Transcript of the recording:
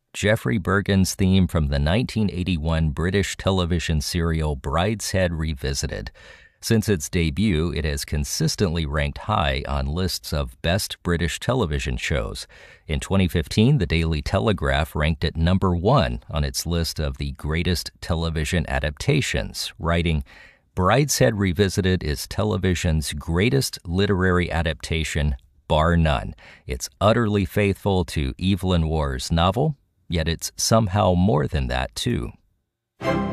Geoffrey Bergen's theme from the 1981 British television serial Brideshead Revisited. Since its debut, it has consistently ranked high on lists of best British television shows. In 2015, the Daily Telegraph ranked it number 1 on its list of the greatest television adaptations, writing, "Brideshead Revisited is television's greatest literary adaptation, bar none. It's utterly faithful to Evelyn Waugh's novel, yet it's somehow more than that, too."